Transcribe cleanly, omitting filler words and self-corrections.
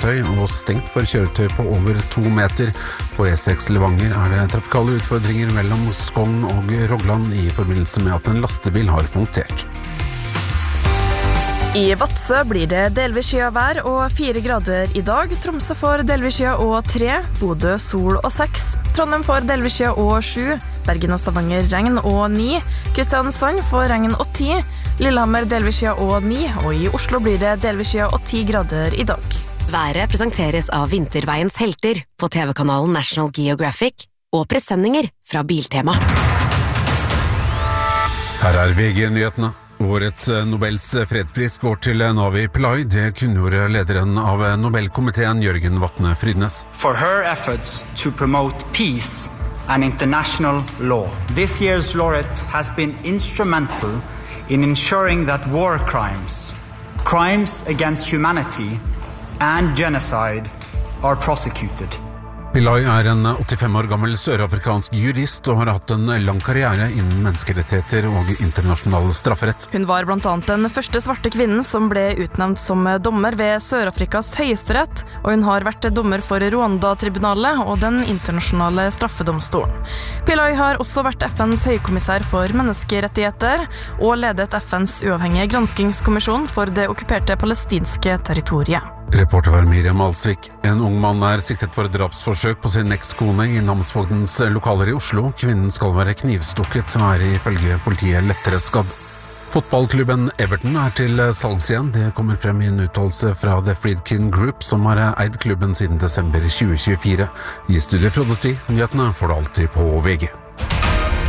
kjøretøy og stengt for kjøretøy på over 2 meter. På E6 Levanger det trafikale utfordringer mellom Skogn og Rogland i forbindelse med at en lastebil har punktert. I Vadsø blir det delvis skyet vær og 4 grader i dag. Tromsø får delvis skyet og 3, Bodø sol og 6, Trondheim får delvis skyet og 7, Bergen og Stavanger regn og 9, Kristiansand får regn og 10, Lillehammer delvis skyet og 9, og i Oslo blir det delvis skyet og 10 grader i dag. Været presenteres av Vinterveiens helter på TV-kanalen National Geographic og presenninger fra Biltema. Her VG-nyhetene. Årets Nobels fredspris går til Navi Pillai. Det kunngjorde lederen av Nobelkomiteen, Jørgen Vatne Frydnes. For her efforts to promote peace and international law. This year's laureate has been instrumental in ensuring that war crimes, crimes against humanity and genocide are prosecuted. Pillai en 85 år gammel sørafrikansk jurist og har hatt en lang karriere innen menneskerettigheter og internasjonal strafferett. Hun var blant annet den første svarte kvinnen som ble utnevnt som dommer ved Sør-Afrikas høyesterett, og hun har vært dommer for Rwanda-tribunalet og den internasjonale straffedomstolen. Pillai har også vært FNs høykommissær for menneskerettigheter og ledet FNs uavhengige granskingskommisjon for det okkuperte palestinske territoriet. Reporter var Miriam Alsvik. En ung mann siktet for drapsforsøk på sin ekskone i Namsvogdens lokaler i Oslo. Kvinnen skal være knivstukket og ifølge politiet lettere skadd. Fotballklubben Everton til salgs igjen. Det kommer frem i en uttalelse fra The Friedkin Group, som har eid klubben siden desember 2024. I studiet Frode Sti, nyhetene får du alltid på VG.